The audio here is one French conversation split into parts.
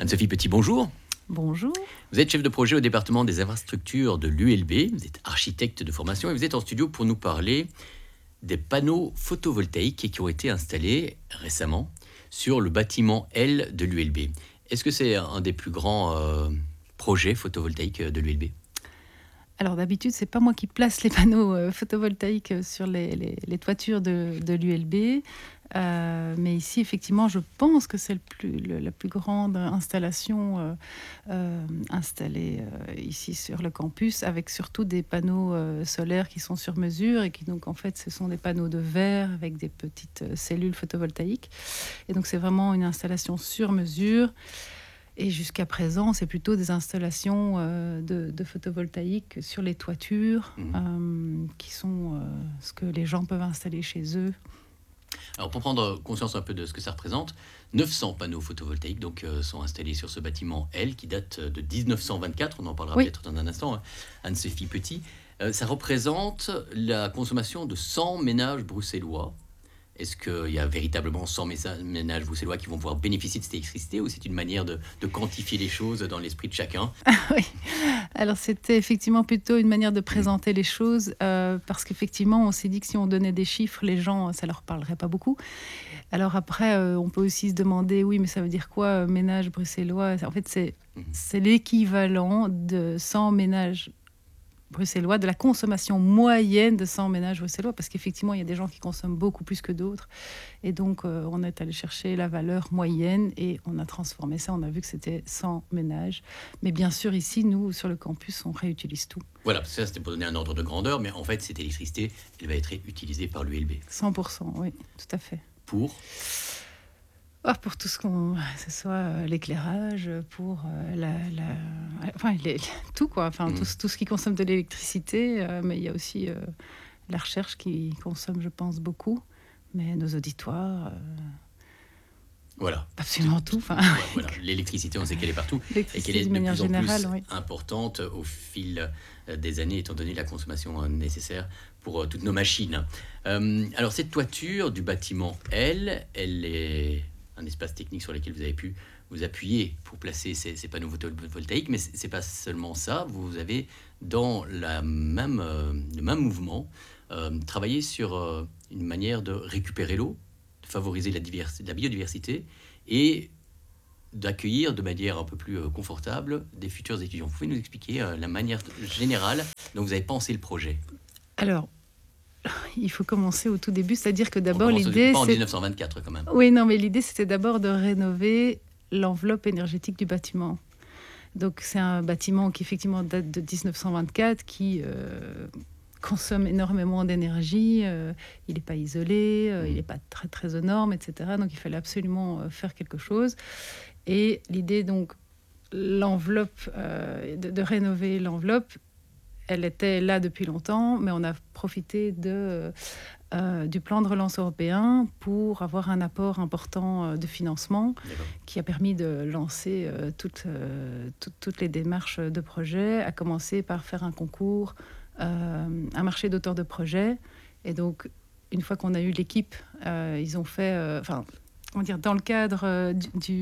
Anne-Sophie Petit, bonjour. Bonjour. Vous êtes chef de projet au département des infrastructures de l'ULB, vous êtes architecte de formation et vous êtes en studio pour nous parler des panneaux photovoltaïques qui ont été installés récemment sur le bâtiment L de l'ULB. Est-ce que c'est un des plus grands projets photovoltaïques de l'ULB ? Alors d'habitude, c'est pas moi qui place les panneaux photovoltaïques sur les toitures de l'ULB. Mais ici, effectivement, je pense que c'est la plus grande installation installée ici sur le campus, avec surtout des panneaux solaires qui sont sur mesure et qui, donc, en fait, ce sont des panneaux de verre avec des petites cellules photovoltaïques. Et donc, c'est vraiment une installation sur mesure. Et jusqu'à présent, c'est plutôt des installations de photovoltaïque sur les toitures, qui sont ce que les gens peuvent installer chez eux. Alors pour prendre conscience un peu de ce que ça représente, 900 panneaux photovoltaïques sont installés sur ce bâtiment L qui date de 1924, on en parlera peut-être dans un instant, Anne-Sophie Petit. Ça représente la consommation de 100 ménages bruxellois. Est-ce qu'il y a véritablement 100 ménages bruxellois qui vont pouvoir bénéficier de cette électricité ou c'est une manière de quantifier les choses dans l'esprit de chacun ? Oui, alors c'était effectivement plutôt une manière de présenter les choses parce qu'effectivement on s'est dit que si on donnait des chiffres, les gens, ça leur parlerait pas beaucoup. Alors après, on peut aussi se demander, oui, mais ça veut dire quoi, ménage bruxellois ? En fait, c'est l'équivalent de 100 ménages bruxellois, de la consommation moyenne de 100 ménages bruxellois, parce qu'effectivement, il y a des gens qui consomment beaucoup plus que d'autres. Et donc, on est allé chercher la valeur moyenne et on a transformé ça. On a vu que c'était 100 ménages. Mais bien sûr, ici, nous, sur le campus, on réutilise tout. Voilà, ça, c'était pour donner un ordre de grandeur, mais en fait, cette électricité, elle va être utilisée par l'ULB. 100%, oui, tout à fait. Pour pour tout ce que ce soit l'éclairage, pour tout quoi, tout ce qui consomme de l'électricité, mais il y a aussi la recherche qui consomme, je pense, beaucoup, mais nos auditoires, voilà. Absolument tout. Voilà. L'électricité, on sait qu'elle est partout et qu'elle est de plus en plus importante au fil des années, étant donné la consommation nécessaire pour toutes nos machines. Alors cette toiture du bâtiment L, elle est un espace technique sur lequel vous avez pu vous appuyer pour placer ces panneaux photovoltaïques, mais c'est pas seulement ça. Vous avez dans le même mouvement travaillé sur une manière de récupérer l'eau, de favoriser la biodiversité et d'accueillir de manière un peu plus confortable des futurs étudiants. Vous pouvez nous expliquer la manière générale dont vous avez pensé le projet ? Alors, il faut commencer au tout début, c'est-à-dire que d'abord l'idée... Pas en 1924 quand même. Oui, non, mais l'idée c'était d'abord de rénover l'enveloppe énergétique du bâtiment. Donc c'est un bâtiment qui effectivement date de 1924, qui consomme énormément d'énergie, il n'est pas isolé, il n'est pas très très aux normes, etc. Donc il fallait absolument faire quelque chose. Et l'idée donc, l'enveloppe, de rénover l'enveloppe, elle était là depuis longtemps, mais on a profité du plan de relance européen pour avoir un apport important de financement qui a permis de lancer toutes les démarches de projet, à commencer par faire un concours, un marché d'auteurs de projets. Et donc, une fois qu'on a eu l'équipe, ils ont fait... dans le cadre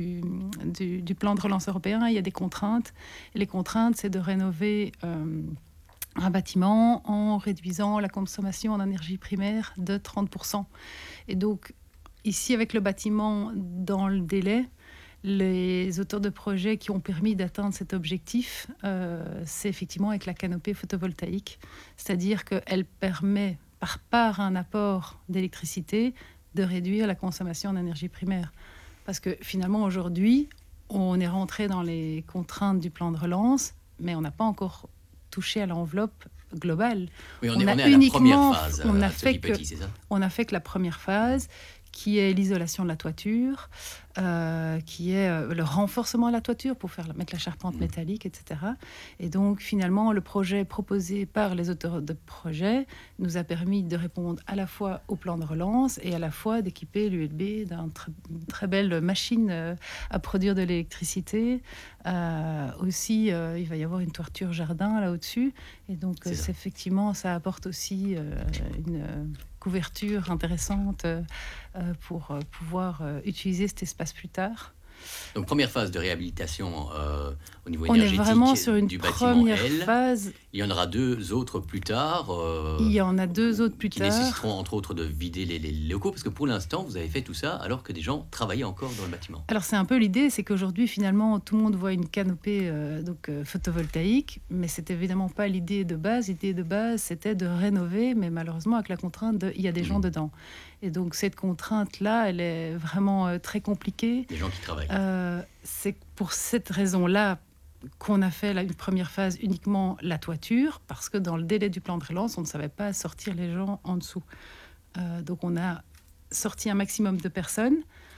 du plan de relance européen, il y a des contraintes. Et les contraintes, c'est de rénover... un bâtiment en réduisant la consommation en énergie primaire de 30%. Et donc, ici, avec le bâtiment dans le délai, les auteurs de projets qui ont permis d'atteindre cet objectif, c'est effectivement avec la canopée photovoltaïque. C'est-à-dire qu'elle permet, par un apport d'électricité, de réduire la consommation en énergie primaire. Parce que finalement, aujourd'hui, on est rentré dans les contraintes du plan de relance, mais on n'a pas encore touché à l'enveloppe globale. Oui, on est à la première phase. On a fait que la première phase, qui est l'isolation de la toiture, qui est le renforcement de la toiture pour mettre la charpente métallique, etc. Et donc, finalement, le projet proposé par les auteurs de projet nous a permis de répondre à la fois au plan de relance et à la fois d'équiper l'ULB d'une très belle machine à produire de l'électricité. Aussi, il va y avoir une toiture jardin là au-dessus. Et donc, effectivement, ça apporte aussi une couverture intéressante pour pouvoir utiliser cet espace plus tard. Donc première phase de réhabilitation au niveau énergétique on est vraiment sur une du bâtiment L. Phase. Il y en aura 2 autres plus tard. Il y en a 2 autres plus qui tard. Qui nécessiteront entre autres de vider les locaux, parce que pour l'instant, vous avez fait tout ça alors que des gens travaillaient encore dans le bâtiment. Alors c'est un peu l'idée, c'est qu'aujourd'hui finalement tout le monde voit une canopée photovoltaïque, mais c'était évidemment pas l'idée de base. L'idée de base c'était de rénover, mais malheureusement avec la contrainte il y a des gens dedans. Et donc cette contrainte-là, elle est vraiment très compliquée. Les gens qui travaillent. C'est pour cette raison-là qu'on a fait une première phase uniquement la toiture, parce que dans le délai du plan de relance, on ne savait pas sortir les gens en dessous. Donc on a sorti un maximum de personnes,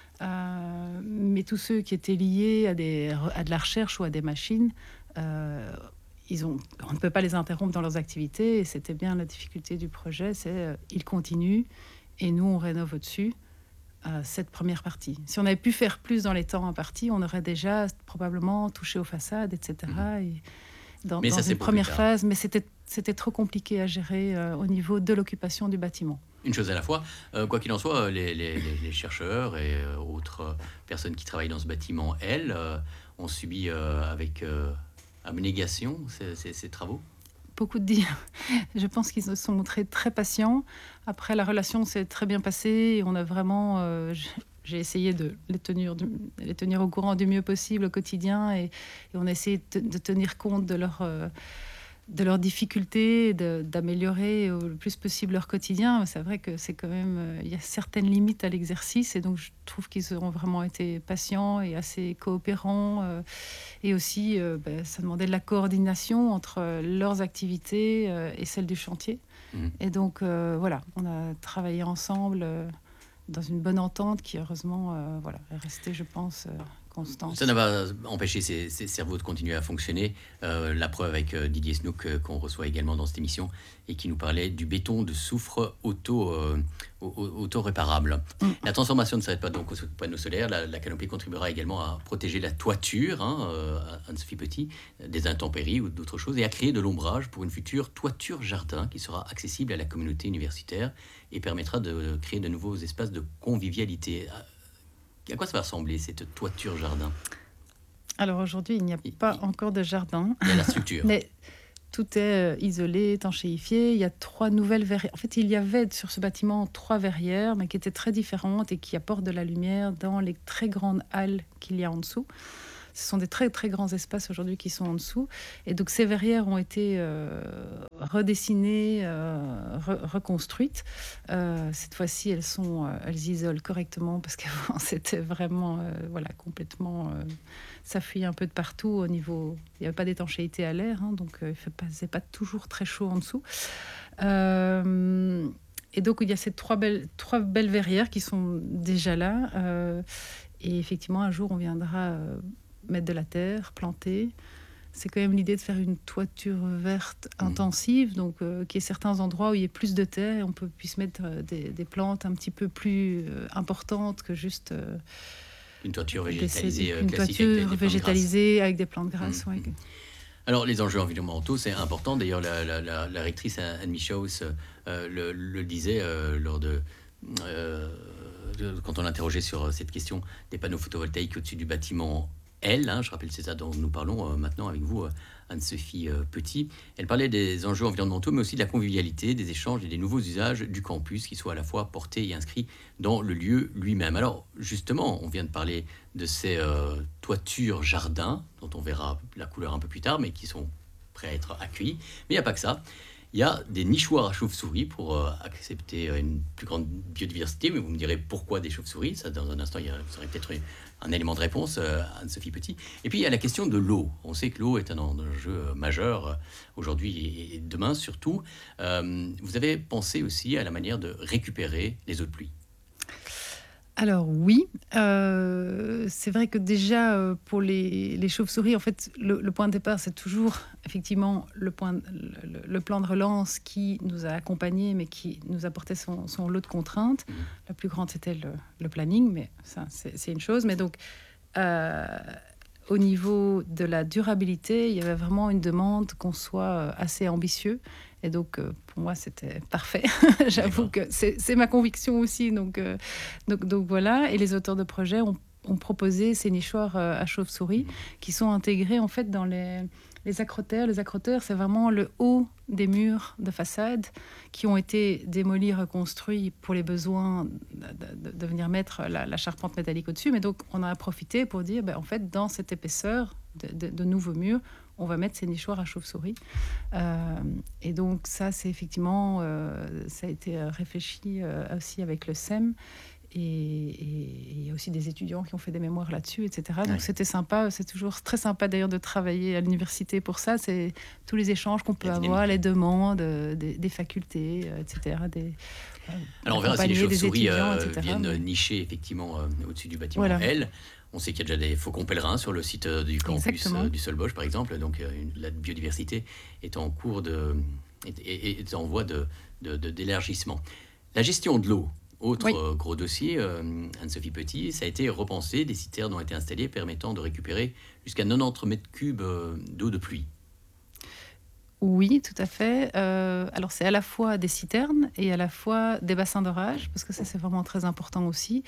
mais tous ceux qui étaient liés à de la recherche ou à des machines, on ne peut pas les interrompre dans leurs activités, et c'était bien la difficulté du projet, c'est ils continuent, et nous on rénove au-dessus. Cette première partie. Si on avait pu faire plus dans les temps impartis, on aurait déjà probablement touché aux façades, etc. Et dans une première phase, mais c'était trop compliqué à gérer au niveau de l'occupation du bâtiment. Une chose à la fois, quoi qu'il en soit, les chercheurs et autres personnes qui travaillent dans ce bâtiment, elles, ont subi avec abnégation ces travaux. Beaucoup de dire. Je pense qu'ils se sont montrés très patients. Après, la relation s'est très bien passée et on a vraiment... j'ai essayé de les tenir au courant du mieux possible au quotidien, et on a essayé de tenir compte de leurs difficultés, d'améliorer le plus possible leur quotidien. C'est vrai que c'est quand même... il y a certaines limites à l'exercice, et donc je trouve qu'ils ont vraiment été patients et assez coopérants. Et aussi, ça demandait de la coordination entre leurs activités et celles du chantier. Et donc, voilà, on a travaillé ensemble dans une bonne entente qui, heureusement, est restée, je pense... constante. Ça n'a pas empêché ces cerveaux de continuer à fonctionner. La preuve avec Didier Snook, qu'on reçoit également dans cette émission, et qui nous parlait du béton de soufre auto-réparable. La transformation ne s'arrête pas donc aux panneaux solaires. La canopée contribuera également à protéger la toiture, Anne-Sophie Petit, des intempéries ou d'autres choses, et à créer de l'ombrage pour une future toiture jardin qui sera accessible à la communauté universitaire et permettra de créer de nouveaux espaces de convivialité. À quoi ça va ressembler, cette toiture jardin? Alors aujourd'hui, il n'y a pas encore de jardin. Il y a la structure. Mais tout est isolé, étanchéifié. Il y a 3 nouvelles verrières. En fait, il y avait sur ce bâtiment 3 verrières, mais qui étaient très différentes et qui apportent de la lumière dans les très grandes halles qu'il y a en dessous. Ce sont des très, très grands espaces aujourd'hui qui sont en dessous. Et donc, ces verrières ont été redessinées, reconstruites. Cette fois-ci, elles isolent correctement, parce qu'avant, c'était vraiment complètement... ça fuyait un peu de partout au niveau... Il n'y avait pas d'étanchéité à l'air, donc il ne faisait pas toujours très chaud en dessous. Et donc, il y a ces 3 belles verrières qui sont déjà là. Et effectivement, un jour, on viendra... mettre de la terre, planter. C'est quand même l'idée de faire une toiture verte intensive, donc qu'il y ait certains endroits où il y ait plus de terre et on puisse mettre des plantes un petit peu plus importantes que juste... une toiture végétalisée une classique toiture végétalisée avec des plantes grasses. Ouais. Alors, les enjeux environnementaux, c'est important. D'ailleurs, la rectrice Anne Michaus le disait lors quand on l'interrogeait sur cette question des panneaux photovoltaïques au-dessus du bâtiment L, je rappelle c'est ça dont nous parlons maintenant avec vous, Anne-Sophie Petit. Elle parlait des enjeux environnementaux, mais aussi de la convivialité, des échanges et des nouveaux usages du campus qui soient à la fois portés et inscrits dans le lieu lui-même. Alors justement, on vient de parler de ces toitures jardins, dont on verra la couleur un peu plus tard, mais qui sont prêts à être accueillis. Mais il n'y a pas que ça. Il y a des nichoirs à chauves-souris pour accepter une plus grande biodiversité, mais vous me direz pourquoi des chauves-souris. Ça, dans un instant, vous aurez peut-être un élément de réponse, Anne-Sophie Petit. Et puis, il y a la question de l'eau. On sait que l'eau est un enjeu majeur aujourd'hui et demain surtout. Vous avez pensé aussi à la manière de récupérer les eaux de pluie? Alors oui, c'est vrai que déjà pour les chauves-souris, en fait, le point de départ, c'est toujours effectivement le plan de relance qui nous a accompagnés, mais qui nous apportait son lot de contraintes. La plus grande, c'était le planning, mais ça, c'est une chose. Mais donc, au niveau de la durabilité, il y avait vraiment une demande qu'on soit assez ambitieux. Et donc, pour moi, c'était parfait. J'avoue que c'est ma conviction aussi. Donc voilà. Et les auteurs de projet ont ont proposé ces nichoirs à chauve-souris qui sont intégrés en fait dans les acrotères. Les acrotères, c'est vraiment le haut des murs de façade qui ont été démolis, reconstruits pour les besoins de venir mettre la charpente métallique au-dessus. Mais donc, on a profité pour dire, en fait, dans cette épaisseur de nouveaux murs, on va mettre ces nichoirs à chauve-souris. Et donc, ça, c'est effectivement, ça a été réfléchi aussi avec le SEM. Et il y a aussi des étudiants qui ont fait des mémoires là-dessus, etc. Donc c'était sympa, c'est toujours très sympa d'ailleurs de travailler à l'université pour ça. C'est tous les échanges qu'on peut avoir, les demandes des facultés, etc. Alors on verra si les chauves-souris viennent nicher effectivement au-dessus du bâtiment L. On sait qu'il y a déjà des faucons pèlerins sur le site du campus du Solbosch, par exemple. Donc la biodiversité est en cours est en voie d'élargissement. La gestion de l'eau. Autre gros dossier, Anne-Sophie Petit, ça a été repensé. Des citernes ont été installées permettant de récupérer jusqu'à 90 mètres cubes d'eau de pluie. Oui, tout à fait. Alors, c'est à la fois des citernes et à la fois des bassins d'orage, parce que ça, c'est vraiment très important aussi.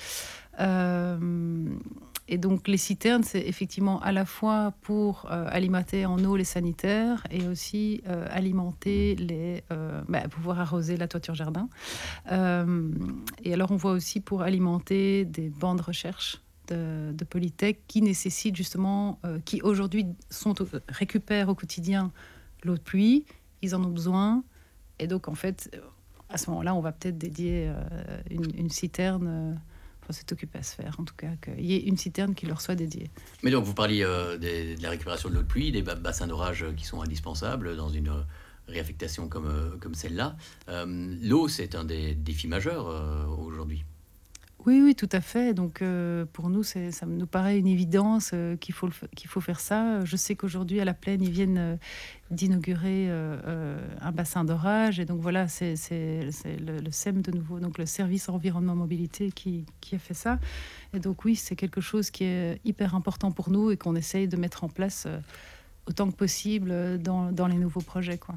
Et donc, les citernes, c'est effectivement à la fois pour alimenter en eau les sanitaires et aussi alimenter pouvoir arroser la toiture jardin. Et alors, on voit aussi pour alimenter des bancs de recherche de Polytech qui nécessitent justement, qui aujourd'hui récupèrent au quotidien l'eau de pluie, ils en ont besoin. Et donc, en fait, à ce moment-là, on va peut-être dédier une citerne. C'est occupé à se faire, en tout cas, qu'il y ait une citerne qui leur soit dédiée. Mais donc, vous parliez de la récupération de l'eau de pluie, des bassins d'orage qui sont indispensables dans une réaffectation comme celle-là. L'eau, c'est un des défis majeurs aujourd'hui. Oui, tout à fait. Donc, pour nous, ça nous paraît une évidence qu'il faut faire ça. Je sais qu'aujourd'hui, à La Plaine, ils viennent d'inaugurer un bassin d'orage. Et donc, voilà, c'est le SEM de nouveau, donc le Service Environnement Mobilité qui a fait ça. Et donc, oui, c'est quelque chose qui est hyper important pour nous et qu'on essaye de mettre en place autant que possible dans les nouveaux projets, quoi.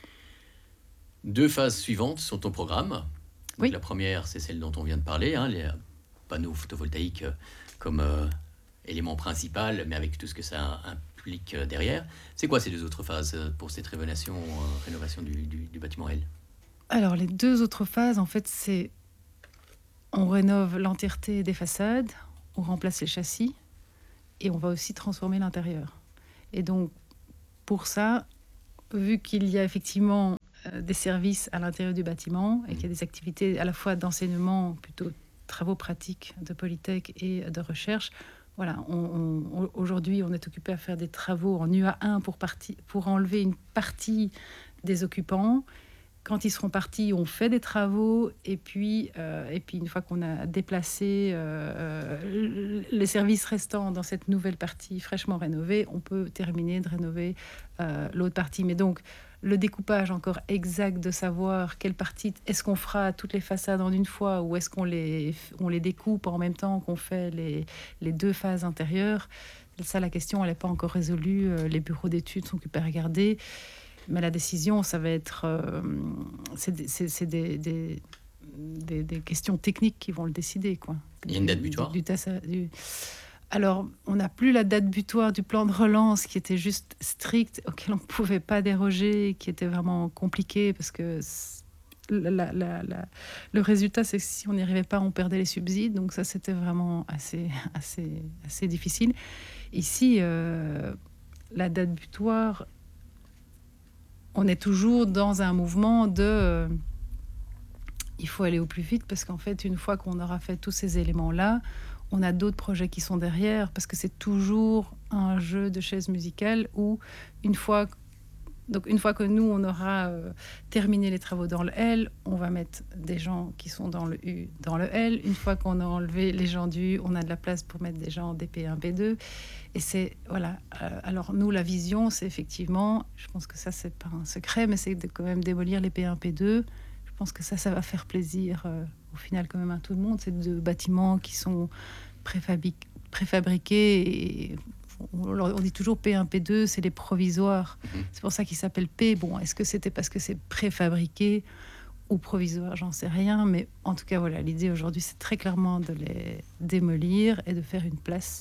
2 phases suivantes sont au programme. Donc la première, c'est celle dont on vient de parler, les panneaux photovoltaïques comme élément principal, mais avec tout ce que ça implique derrière. C'est quoi ces 2 autres phases pour cette rénovation du bâtiment L? Alors, les 2 autres phases, en fait, c'est on rénove l'entièreté des façades, on remplace les châssis et on va aussi transformer l'intérieur. Et donc, pour ça, vu qu'il y a effectivement des services à l'intérieur du bâtiment et qu'il y a des activités à la fois d'enseignement, plutôt travaux pratiques de Polytech et de recherche. Voilà, aujourd'hui, on est occupé à faire des travaux en UA1 pour enlever une partie des occupants. Quand ils seront partis, on fait des travaux et puis une fois qu'on a déplacé les services restants dans cette nouvelle partie fraîchement rénovée, on peut terminer de rénover l'autre partie. Mais donc, le découpage encore exact de savoir quelle partie, est-ce qu'on fera toutes les façades en une fois ou est-ce qu'on les découpe en même temps qu'on fait les 2 phases intérieures, ça, la question, elle n'est pas encore résolue. Les bureaux d'études sont occupés à regarder. Mais la décision, ça va être... c'est des questions techniques qui vont le décider, quoi. Il y a une date butoir Alors, on n'a plus la date butoir du plan de relance qui était juste strict, auquel on ne pouvait pas déroger, qui était vraiment compliqué parce que le résultat, c'est que si on n'y arrivait pas, on perdait les subsides. Donc ça, c'était vraiment assez difficile. Ici, la date butoir... On est toujours dans un mouvement il faut aller au plus vite parce qu'en fait, une fois qu'on aura fait tous ces éléments-là, on a d'autres projets qui sont derrière parce que c'est toujours un jeu de chaises musicales où une fois que nous, on aura terminé les travaux dans le L, on va mettre des gens qui sont dans le U dans le L. Une fois qu'on a enlevé les gens du U, on a de la place pour mettre des gens des P1, P2. Et c'est, voilà. Alors, nous, la vision, c'est effectivement, je pense que ça, c'est pas un secret, mais c'est de quand même démolir les P1, P2. Je pense que ça va faire plaisir, au final, quand même, à tout le monde. C'est 2 bâtiments qui sont préfabriqués et... On dit toujours P1, P2, c'est les provisoires. C'est pour ça qu'ils s'appellent P. Bon, est-ce que c'était parce que c'est préfabriqué ou provisoires, j'en sais rien, mais en tout cas, voilà, l'idée aujourd'hui, c'est très clairement de les démolir et de faire une place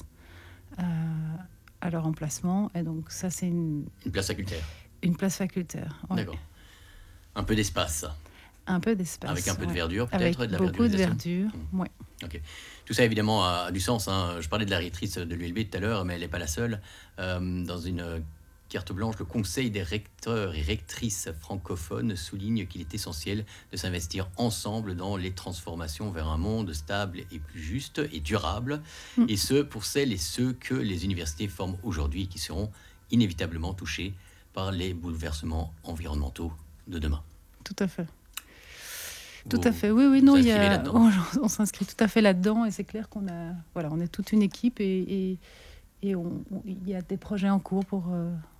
à leur emplacement. Et donc ça, c'est une place facultaire. Une place facultaire, ouais. D'accord. Un peu d'espace. Un peu d'espace. Avec un peu de verdure, peut-être. Avec de la beaucoup de verdure, oui. Ok. Tout ça, évidemment, a du sens. Hein. Je parlais de la rectrice de l'ULB tout à l'heure, mais elle n'est pas la seule. Dans une carte blanche, le Conseil des recteurs et rectrices francophones souligne qu'il est essentiel de s'investir ensemble dans les transformations vers un monde stable et plus juste et durable. Et ce, pour celles et ceux que les universités forment aujourd'hui et qui seront inévitablement touchés par les bouleversements environnementaux de demain. Tout à fait. Tout à fait, oui, non, on s'inscrit tout à fait là-dedans et c'est clair qu'on a, voilà, on est toute une équipe et il y a des projets en cours pour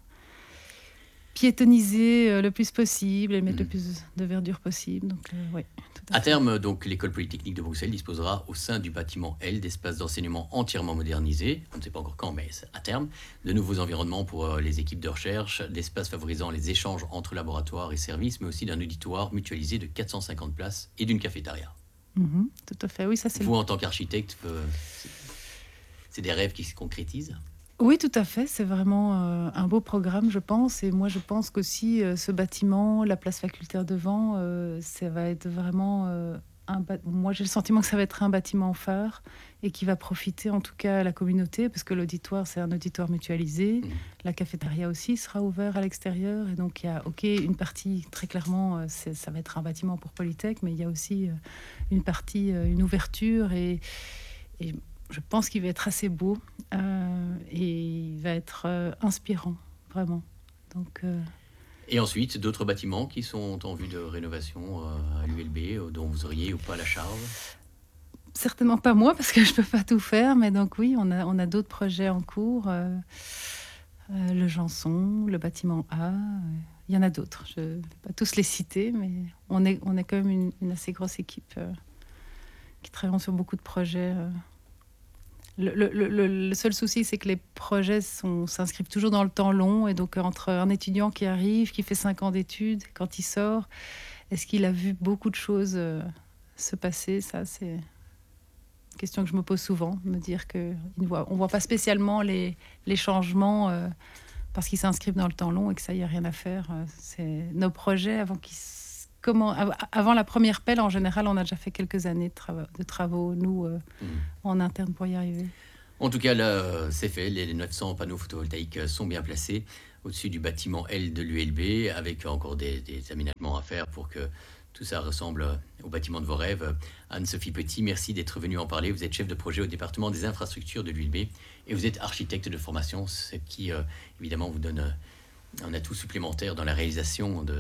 piétoniser le plus possible et mettre le plus de verdure possible. Donc, ouais, à terme, donc, l'école polytechnique de Bruxelles disposera au sein du bâtiment L d'espaces d'enseignement entièrement modernisés, on ne sait pas encore quand, mais à terme, de nouveaux environnements pour les équipes de recherche, d'espaces favorisant les échanges entre laboratoires et services, mais aussi d'un auditoire mutualisé de 450 places et d'une cafétéria. Tout à fait, oui, ça c'est... Vous, en tant qu'architecte, c'est des rêves qui se concrétisent ? Oui, tout à fait. C'est vraiment un beau programme, je pense. Et moi, je pense qu'aussi, ce bâtiment, la place facultaire devant, ça va être vraiment... Moi, j'ai le sentiment que ça va être un bâtiment phare et qui va profiter en tout cas à la communauté, parce que l'auditoire, c'est un auditoire mutualisé. La cafétéria aussi sera ouverte à l'extérieur. Et donc, il y a une partie, très clairement, ça va être un bâtiment pour Polytech, mais il y a aussi une partie, une ouverture et je pense qu'il va être assez beau et il va être inspirant, vraiment. Donc, Et ensuite, d'autres bâtiments qui sont en vue de rénovation à l'ULB, dont vous auriez ou pas la charge ? Certainement pas moi, parce que je ne peux pas tout faire, mais donc oui, on a d'autres projets en cours. Le Janson, le bâtiment A, il y en a d'autres. Je ne vais pas tous les citer, mais on est quand même une assez grosse équipe qui travaille sur beaucoup de projets. Le seul souci, c'est que les projets s'inscrivent toujours dans le temps long. Et donc, entre un étudiant qui arrive, qui fait 5 ans d'études, quand il sort, est-ce qu'il a vu beaucoup de choses se passer ? Ça, c'est une question que je me pose souvent. Me dire qu'on ne voit pas spécialement les changements parce qu'ils s'inscrivent dans le temps long et que ça, il n'y a rien à faire. C'est nos projets, avant la première pelle, en général, on a déjà fait quelques années de travaux, nous, en interne pour y arriver. En tout cas, là, c'est fait. Les 900 panneaux photovoltaïques sont bien placés au-dessus du bâtiment L de l'ULB, avec encore des aménagements à faire pour que tout ça ressemble au bâtiment de vos rêves. Anne-Sophie Petit, merci d'être venue en parler. Vous êtes chef de projet au département des infrastructures de l'ULB et vous êtes architecte de formation, ce qui, évidemment, vous donne un atout supplémentaire dans la réalisation de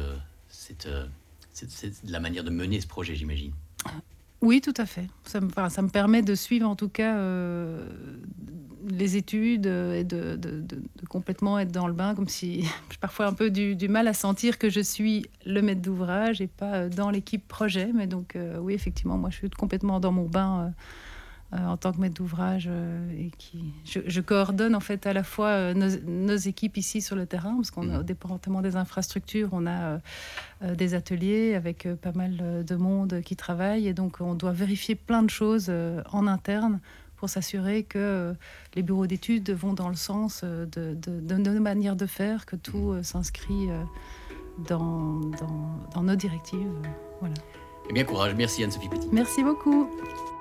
la manière de mener ce projet, j'imagine. Oui, tout à fait. Ça me permet de suivre en tout cas les études et de complètement être dans le bain, comme si j'ai parfois un peu du mal à sentir que je suis le maître d'ouvrage et pas dans l'équipe projet. Mais donc oui, effectivement, moi je suis complètement dans mon bain en tant que maître d'ouvrage et je coordonne en fait à la fois nos équipes ici sur le terrain, parce qu'on a au département des infrastructures, on a des ateliers avec pas mal de monde qui travaille et donc on doit vérifier plein de choses en interne pour s'assurer que les bureaux d'études vont dans le sens de nos manières de faire, que tout s'inscrit dans nos directives. Voilà. Eh bien, courage. Merci Anne-Sophie Petit. Merci beaucoup.